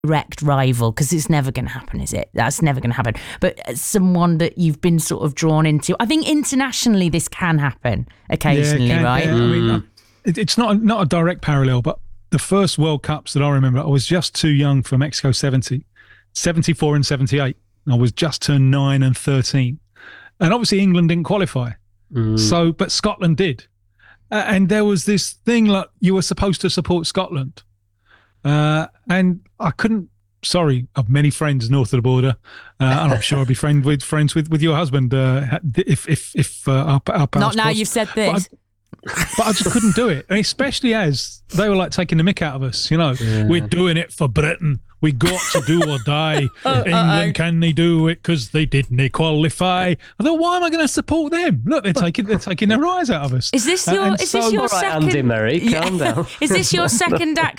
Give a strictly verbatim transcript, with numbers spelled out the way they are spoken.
direct rival, because it's never going to happen, is it? That's never going to happen. But someone that you've been sort of drawn into. I think internationally this can happen occasionally, yeah, can, right? Yeah. I mean, it, it's not not a direct parallel, but the first World Cups that I remember, I was just too young for Mexico seventy, seventy-four and seventy-eight. I was just turned nine and thirteen. And obviously England didn't qualify. Mm. So, but Scotland did. Uh, and there was this thing like you were supposed to support Scotland. Uh, and I couldn't, sorry, I've many friends north of the border. Uh, and I'm sure I'll be friend with, friends with, with your husband uh, if if if uh, our, our Not now crossed. you've said this. But I, but I just couldn't do it. And especially as they were like taking the mick out of us, you know, yeah. We're doing it for Britain. We got to do or die. oh, England, uh-oh. Can they do it because they didn't qualify? I thought, why am I going to support them? Look, they're taking they're taking their eyes out of us. Is this your? And is so, this your all right, second? Andy Murray, calm down. Is this your second accent?